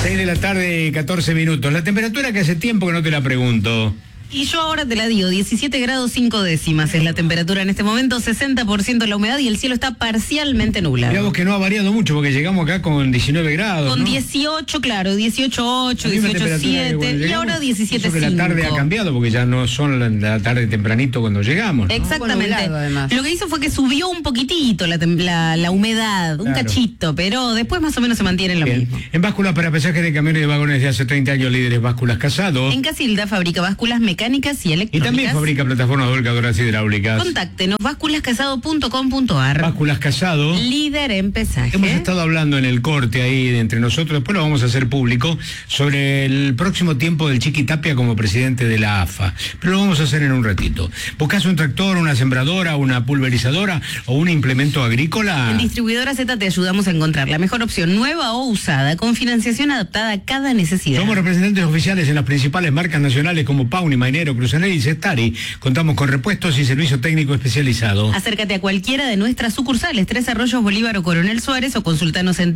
6 de la tarde, 14 minutos. La temperatura que hace tiempo que no te la pregunto. Y yo ahora te la digo, 17 grados 5 décimas es la temperatura en este momento, 60% la humedad y el cielo está parcialmente nublado. Mirá vos que no ha variado mucho porque llegamos acá con 19 grados. Con ¿no? 18, claro, 18.8, 18.7 y ahora 17.5. Que la tarde ha cambiado porque ya no son la tarde tempranito cuando llegamos, ¿no? Exactamente. Nublado, lo que hizo fue que subió un poquitito la humedad, un cachito, pero después más o menos se mantiene lo mismo. En básculas para pesaje de camiones y vagones de hace 30 años, líderes Básculas Casado. En Casilda fabrica básculas mecánicas y electrónicas. Y también fabrica plataformas volcadoras hidráulicas. Contáctenos, básculascasado.com.ar. Básculas Casado. Líder en pesaje. Hemos estado hablando en el corte ahí entre nosotros, después lo vamos a hacer público, sobre el próximo tiempo del Chiqui Tapia como presidente de la AFA. Pero lo vamos a hacer en un ratito. ¿Buscas un tractor, una sembradora, una pulverizadora o un implemento agrícola? En Distribuidora Z te ayudamos a encontrar la mejor opción, nueva o usada, con financiación adaptada a cada necesidad. Somos representantes oficiales en las principales marcas nacionales como Pauni, Mainero, Cruzanel y Cestari. Contamos con repuestos y servicio técnico especializado. Acércate a cualquiera de nuestras sucursales, Tres Arroyos, Bolívar o Coronel Suárez, o consultanos en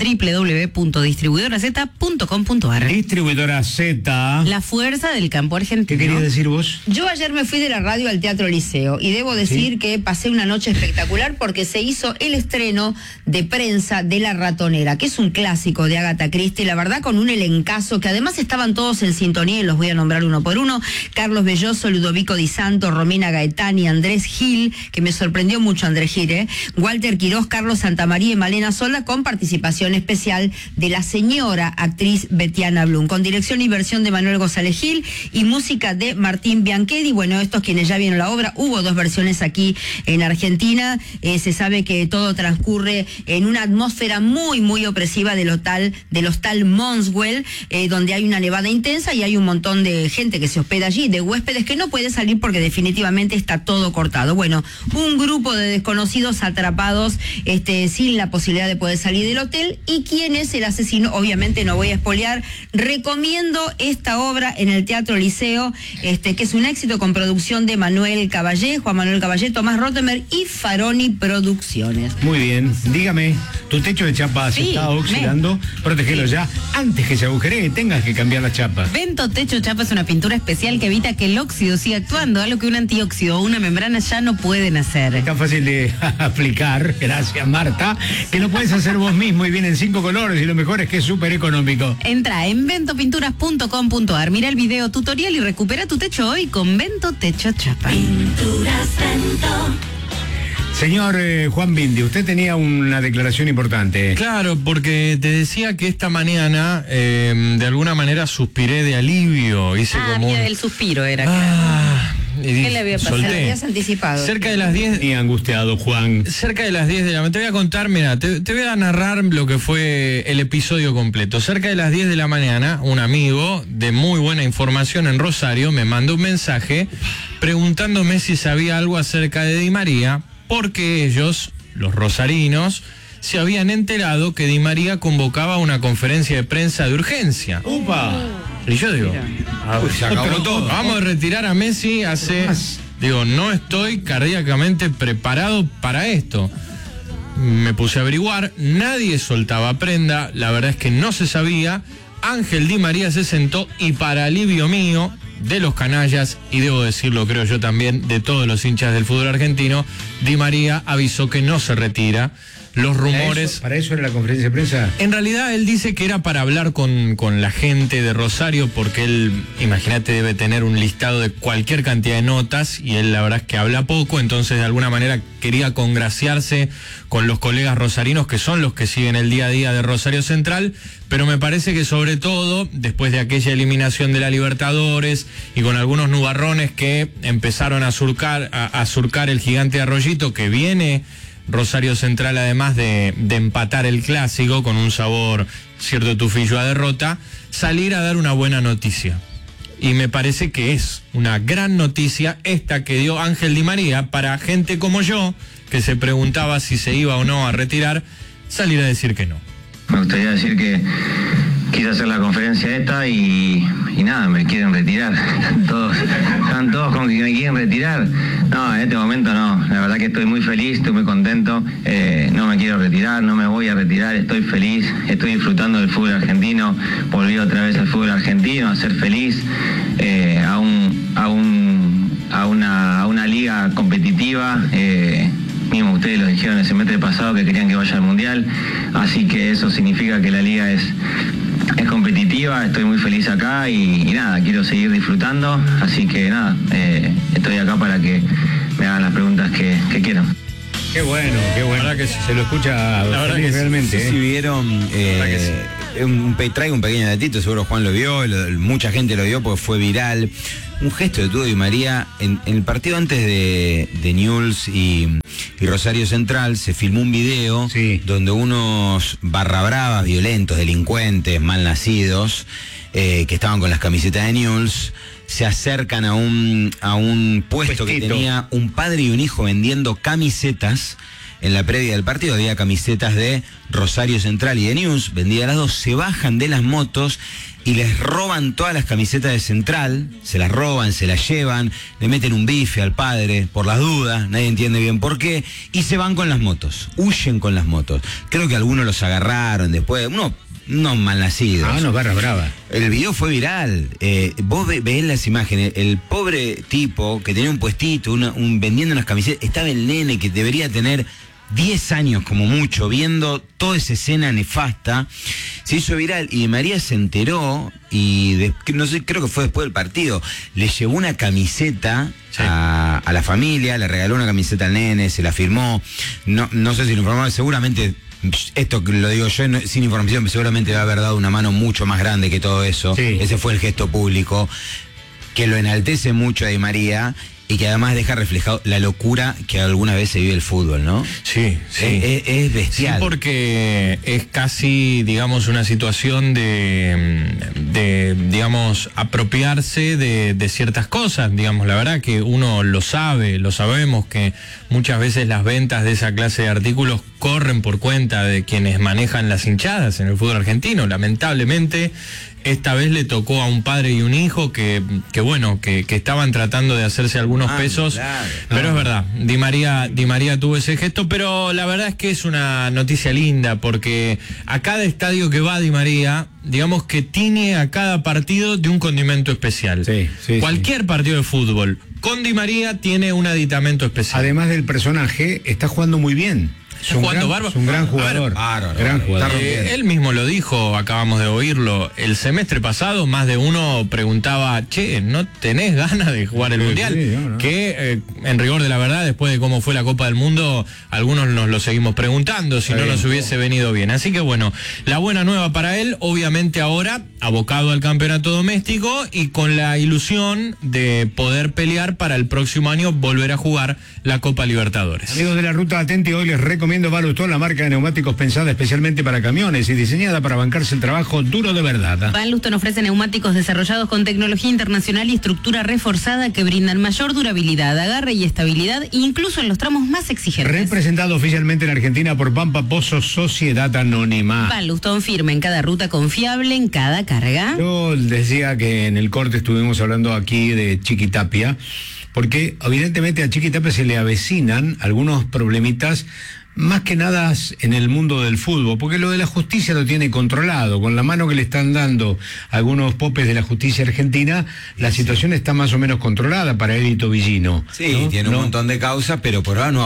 www.distribuidoraz.com.ar. Distribuidora Z. La fuerza del campo argentino. ¿Qué querías decir vos? Yo ayer me fui de la radio al Teatro Liceo y debo decir que pasé una noche espectacular porque se hizo el estreno de prensa de La Ratonera, que es un clásico de Agatha Christie, la verdad con un elencazo que además estaban todos en sintonía y los voy a nombrar uno por uno. Carlos Belloso, Ludovico Di Santo, Romina Gaetani, Andrés Gil, que me sorprendió mucho Andrés Gil, Walter Quirós, Carlos Santamaría y Malena Sola, con participación especial de la señora actriz Betiana Blum, con dirección y versión de Manuel González Gil y música de Martín Bianchetti. Bueno, estos quienes ya vieron la obra, hubo dos versiones aquí en Argentina. Se sabe que todo transcurre en una atmósfera muy, muy opresiva del hostal Monkswell, donde hay una nevada intensa y hay un montón de gente que se hospeda allí, de huéspedes que no puede salir porque definitivamente está todo cortado. Bueno, un grupo de desconocidos atrapados sin la posibilidad de poder salir del hotel. ¿Y quién es el asesino? Obviamente no voy a espolear. Recomiendo esta obra en el Teatro Liceo, que es un éxito con producción de Juan Manuel Caballé, Tomás Rottenberg y Faroni Producciones. Muy bien, dígame, tu techo de chapa se está oxidando, protégelo ya antes que se agujeree y tengas que cambiar la chapa. Vento Techo Chapa es una pintura especial que evita que el óxido siga actuando, algo que un antióxido o una membrana ya no pueden hacer. Es tan fácil de aplicar, gracias Marta, que lo puedes hacer vos mismo y vienen 5 colores y lo mejor es que es súper económico. Entra en ventopinturas.com.ar, mira el video tutorial y recupera tu techo hoy con Vento Techo Chapa. Pinturas Vento. Señor Juan Bindi, usted tenía una declaración importante. Claro, porque te decía que esta mañana de alguna manera suspiré de alivio. Hice como día del suspiro era. ¿Qué le había pasado? Lo habías anticipado. Cerca de las 10. Y angustiado, Juan. Cerca de las 10 de la mañana. Te voy a contar, mira, te voy a narrar lo que fue el episodio completo. Cerca de las 10 de la mañana, un amigo de muy buena información en Rosario me mandó un mensaje preguntándome si sabía algo acerca de Di María, porque ellos, los rosarinos, se habían enterado que Di María convocaba una conferencia de prensa de urgencia. ¡Upa! Y yo digo, se acabó todo. Vamos a retirar a Messi no estoy cardíacamente preparado para esto. Me puse a averiguar, nadie soltaba prenda, la verdad es que no se sabía. Ángel Di María se sentó y para alivio mío, de los canallas, y debo decirlo, creo yo también, de todos los hinchas del fútbol argentino, Di María avisó que no se retira. Los rumores... ¿Para eso era la conferencia de prensa? En realidad él dice que era para hablar con la gente de Rosario, porque él, imagínate, debe tener un listado de cualquier cantidad de notas, y él la verdad es que habla poco, entonces de alguna manera quería congraciarse con los colegas rosarinos, que son los que siguen el día a día de Rosario Central, pero me parece que sobre todo, después de aquella eliminación de la Libertadores, y con algunos nubarrones que empezaron a surcar el gigante Arroyito, que viene Rosario Central, además de empatar el clásico con un sabor cierto tufillo a derrota, salir a dar una buena noticia. Y me parece que es una gran noticia esta que dio Ángel Di María para gente como yo, que se preguntaba si se iba o no a retirar, salir a decir que no. Me gustaría decir que quise hacer la conferencia esta y nada, me quieren retirar. Están todos con que me quieren retirar. No, en este momento no. La verdad que estoy muy feliz, estoy muy contento. No me quiero retirar, no me voy a retirar. Estoy feliz, estoy disfrutando del fútbol argentino. Volví otra vez al fútbol argentino, a ser feliz, a una liga competitiva. Mismo ustedes lo dijeron el semestre pasado que querían que vaya al Mundial. Así que eso significa que la liga es competitiva, estoy muy feliz acá y nada, quiero seguir disfrutando, así que nada, estoy acá para que me hagan las preguntas que quieran. Qué bueno, la verdad que se lo escucha la verdad que realmente. No sé si vieron, traigo un pequeño datito, seguro Juan lo vio, mucha gente lo vio porque fue viral. Un gesto que tuvo Di María en el partido antes de Newell's y Rosario Central. Se filmó un video donde unos barra bravas, violentos, delincuentes, malnacidos, que estaban con las camisetas de Newell's, se acercan a un puesto que tenía un padre y un hijo vendiendo camisetas. En la previa del partido había camisetas de Rosario Central y de Newell's, vendía las dos. Se bajan de las motos y les roban todas las camisetas de Central, se las roban, se las llevan, le meten un bife al padre por las dudas, nadie entiende bien por qué, y se van con las motos, huyen con las motos. Creo que algunos los agarraron después, unos malnacidos. No, barra brava. El video fue viral. Vos ves las imágenes. El pobre tipo que tenía un puestito, vendiendo unas camisetas, estaba el nene que debería tener 10 años como mucho, viendo toda esa escena nefasta. Se hizo viral y Di María se enteró y no sé, creo que fue después del partido, le llevó una camiseta a la familia, le regaló una camiseta al nene, se la firmó. No sé si lo informaron, seguramente. Esto lo digo yo sin información, pero seguramente va a haber dado una mano mucho más grande que todo eso. Ese fue el gesto público que lo enaltece mucho a Di María y que además deja reflejado la locura que alguna vez se vive el fútbol, ¿no? Sí. Es bestial. Sí, porque es casi, digamos, una situación de digamos, apropiarse de ciertas cosas. Digamos, la verdad que uno lo sabemos que muchas veces las ventas de esa clase de artículos corren por cuenta de quienes manejan las hinchadas en el fútbol argentino. Lamentablemente, esta vez le tocó a un padre y un hijo que estaban tratando de hacerse algunos pesos, claro. Pero es verdad, Di María tuvo ese gesto, pero la verdad es que es una noticia linda, porque a cada estadio que va Di María, digamos que tiene a cada partido de un condimento especial. Cualquier partido de fútbol con Di María tiene un aditamento especial. Además del personaje, está jugando muy bien. Es un gran jugador. Él mismo lo dijo, acabamos de oírlo. El semestre pasado más de uno preguntaba, ¿no tenés ganas de jugar el Mundial? Que en rigor de la verdad, después de cómo fue la Copa del Mundo, algunos nos lo seguimos preguntando si no nos hubiese venido bien. Así que bueno, la buena nueva para él, obviamente ahora abocado al campeonato doméstico y con la ilusión de poder pelear para el próximo año volver a jugar la Copa Libertadores. Amigos de la Ruta Atenti, hoy les recomiendo Valustón, la marca de neumáticos pensada especialmente para camiones y diseñada para bancarse el trabajo duro de verdad. Valustón ofrece neumáticos desarrollados con tecnología internacional y estructura reforzada que brindan mayor durabilidad, agarre y estabilidad, incluso en los tramos más exigentes. Representado oficialmente en Argentina por Pampa Pozo Sociedad Anónima. Valustón firme en cada ruta, confiable en cada carga. Yo decía que en el corte estuvimos hablando aquí de Chiquitapia, porque evidentemente a Chiquitapia se le avecinan algunos problemitas, más que nada en el mundo del fútbol, porque lo de la justicia lo tiene controlado. Con la mano que le están dando algunos popes de la justicia argentina, la situación está más o menos controlada para él y Tobillino. Tiene un montón de causas, pero por ahora no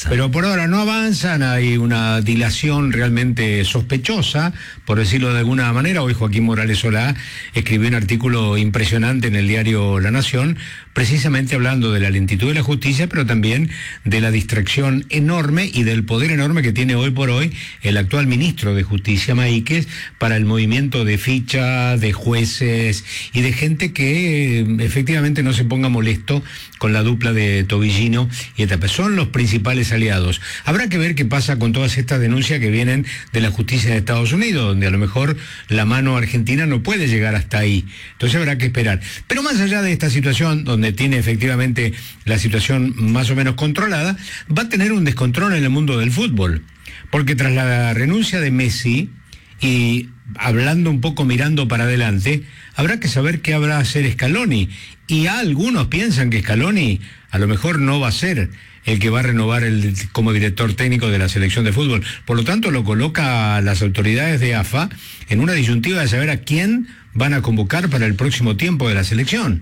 avanzan. Hay una dilación realmente sospechosa, por decirlo de alguna manera. Hoy Joaquín Morales Solá escribió un artículo impresionante en el diario La Nación, precisamente hablando de la lentitud de la justicia, pero también de la distracción enorme y del poder enorme que tiene hoy por hoy el actual ministro de Justicia, Maíquez, para el movimiento de ficha, de jueces y de gente que efectivamente no se ponga molesto con la dupla de Tobillino y Etapa. Son los principales aliados. Habrá que ver qué pasa con todas estas denuncias que vienen de la justicia de Estados Unidos, donde a lo mejor la mano argentina no puede llegar hasta ahí. Entonces habrá que esperar. Pero más allá de esta situación, donde tiene efectivamente la situación más o menos controlada, va a tener un descontrol en el mundo del fútbol, porque tras la renuncia de Messi y hablando un poco mirando para adelante, habrá que saber qué habrá hacer Scaloni. Y algunos piensan que Scaloni a lo mejor no va a ser el que va a renovar como director técnico de la selección de fútbol. Por lo tanto, lo coloca a las autoridades de AFA en una disyuntiva de saber a quién van a convocar para el próximo tiempo de la selección.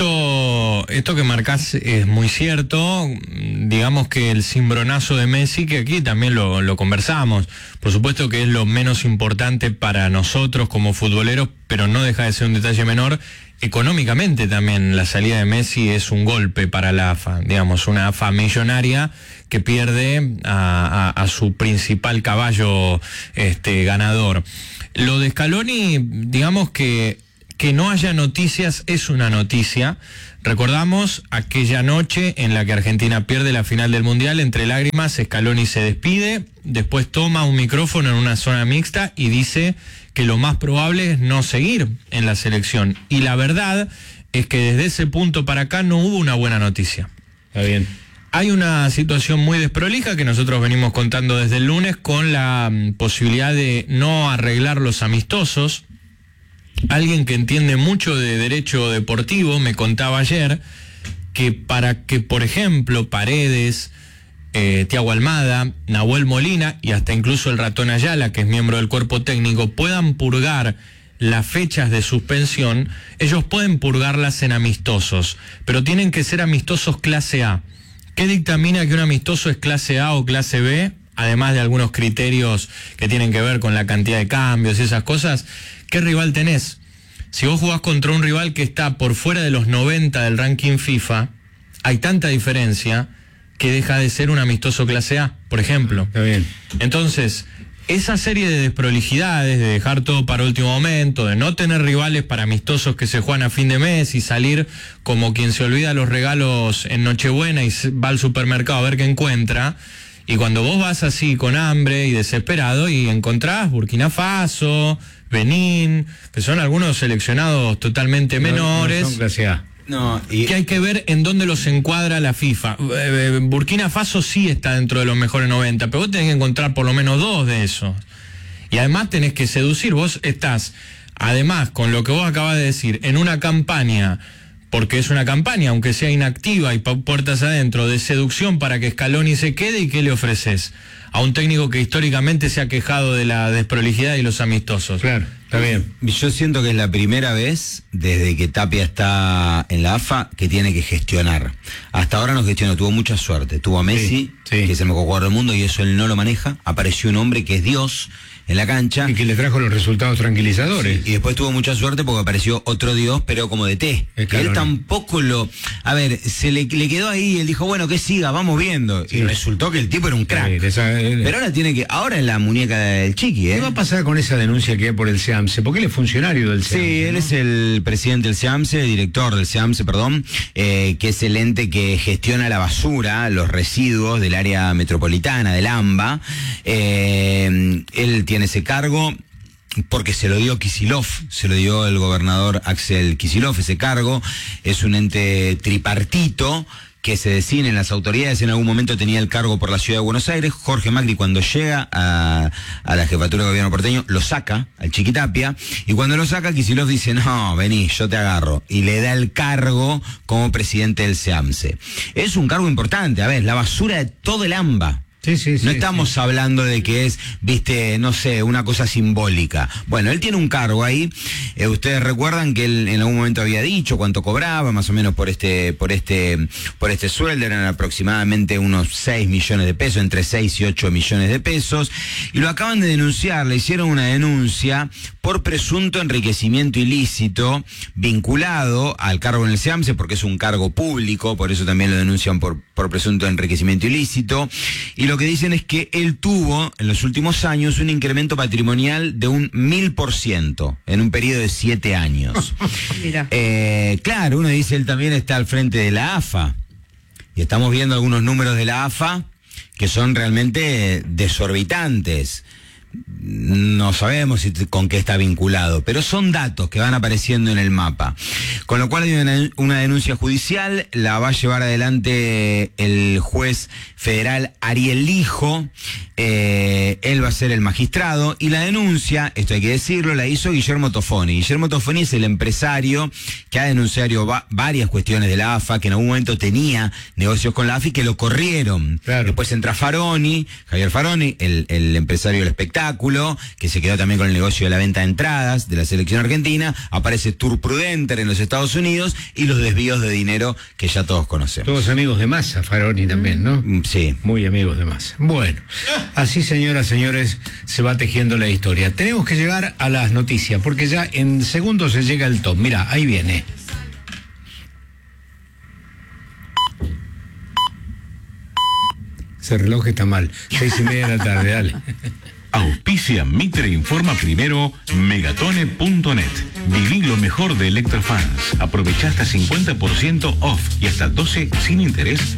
Esto que marcás es muy cierto. Digamos que el cimbronazo de Messi, que aquí también lo conversamos, por supuesto que es lo menos importante para nosotros como futboleros, pero no deja de ser un detalle menor. Económicamente también la salida de Messi es un golpe para la AFA, digamos, una AFA millonaria que pierde a su principal caballo ganador. Lo de Scaloni, digamos que no haya noticias es una noticia. Recordamos aquella noche en la que Argentina pierde la final del Mundial, entre lágrimas, Scaloni se despide, después toma un micrófono en una zona mixta y dice que lo más probable es no seguir en la selección. Y la verdad es que desde ese punto para acá no hubo una buena noticia. Está bien. Hay una situación muy desprolija que nosotros venimos contando desde el lunes con la posibilidad de no arreglar los amistosos. Alguien que entiende mucho de derecho deportivo me contaba ayer que para que, por ejemplo, Paredes, Thiago Almada, Nahuel Molina y hasta incluso el Ratón Ayala, que es miembro del cuerpo técnico, puedan purgar las fechas de suspensión, ellos pueden purgarlas en amistosos, pero tienen que ser amistosos clase A. ¿Qué dictamina que un amistoso es clase A o clase B? Además de algunos criterios que tienen que ver con la cantidad de cambios y esas cosas. ¿Qué rival tenés? Si vos jugás contra un rival que está por fuera de los 90 del ranking FIFA, hay tanta diferencia que deja de ser un amistoso clase A, por ejemplo. Está bien. Entonces, esa serie de desprolijidades, de dejar todo para último momento, de no tener rivales para amistosos que se juegan a fin de mes y salir como quien se olvida los regalos en Nochebuena y va al supermercado a ver qué encuentra, y cuando vos vas así con hambre y desesperado y encontrás Burkina Faso, Benín, que son algunos seleccionados totalmente menores. No son clase A. No, y Que hay que ver en dónde los encuadra la FIFA. Burkina Faso sí está dentro de los mejores 90, pero vos tenés que encontrar por lo menos 2 de esos. Y además tenés que seducir. Vos estás, además, con lo que vos acabas de decir, en una campaña, porque es una campaña, aunque sea inactiva y puertas adentro, de seducción para que Scaloni se quede. ¿Y qué le ofreces a un técnico que históricamente se ha quejado de la desprolijidad y los amistosos? Claro, está bien. yo siento que es la primera vez desde que Tapia está en la AFA que tiene que gestionar. Hasta ahora no gestionó, tuvo mucha suerte. Tuvo a Messi, sí. que es el mejor jugador del mundo, y eso él no lo maneja. Apareció un hombre que es Dios en la cancha. Y que le trajo los resultados tranquilizadores. Sí, y después tuvo mucha suerte porque apareció otro Dios, pero como de té. Scaloni. Él tampoco lo... A ver, se le quedó ahí y él dijo, bueno, que siga, vamos viendo. Sí. Y resultó que el tipo era un crack. Sí, Pero ahora es la muñeca del Chiqui, ¿Qué va a pasar con esa denuncia que hay por el SEAMSE? Porque él es funcionario del SEAMSE. Sí, él ¿no? es el presidente del SEAMSE, director del SEAMSE, que es el ente que gestiona la basura, los residuos del área metropolitana, del AMBA. Él tiene ese cargo porque se lo dio Kicillof, se lo dio el gobernador Axel Kicillof, ese cargo. Es un ente tripartito que se designen las autoridades. En algún momento tenía el cargo por la ciudad de Buenos Aires. Jorge Macri, cuando llega a la jefatura de gobierno porteño, lo saca al Chiqui Tapia, y cuando lo saca, Kicillof dice, no, vení, yo te agarro, y le da el cargo como presidente del SEAMSE. Es un cargo importante, a ver, la basura de todo el AMBA. Sí, no estamos hablando de que es, no sé, una cosa simbólica. Bueno, él tiene un cargo ahí. Ustedes recuerdan que él en algún momento había dicho cuánto cobraba, más o menos por este sueldo, eran aproximadamente unos 6 millones de pesos, entre 6 y 8 millones de pesos. Y lo acaban de denunciar, le hicieron una denuncia por presunto enriquecimiento ilícito vinculado al cargo en el SEAMSE, porque es un cargo público, por eso también lo denuncian por presunto enriquecimiento ilícito. Y lo que dicen es que él tuvo en los últimos años un incremento patrimonial de un 1000% en un periodo de 7 años. Mira. Claro, uno dice, él también está al frente de la AFA, y estamos viendo algunos números de la AFA que son realmente desorbitantes. no sabemos con qué está vinculado, pero son datos que van apareciendo en el mapa. Con lo cual hay una denuncia judicial, la va a llevar adelante el juez federal Ariel Lijo, él va a ser el magistrado, y la denuncia, esto hay que decirlo, la hizo Guillermo Tofoni. Guillermo Tofoni es el empresario que ha denunciado varias cuestiones de la AFA, que en algún momento tenía negocios con la AFA y que lo corrieron. Claro. Después entra Faroni, Javier Faroni, el empresario del espectáculo, que se quedó también con el negocio de la venta de entradas de la selección argentina. Aparece Tour Prudenter en los Estados Unidos y los desvíos de dinero que ya todos conocemos. Todos amigos de Massa, Faroni también, ¿no? Sí. Muy amigos de Massa. Bueno, así, señoras, señores, se va tejiendo la historia. Tenemos que llegar a las noticias, porque ya en segundos se llega el top. Mira, ahí viene. Ese reloj está mal. 6:30 de la tarde, dale. Auspicia Mitre Informa Primero, Megatone.net. Viví lo mejor de Electrofans. Aprovecha hasta 50% off y hasta 12 sin interés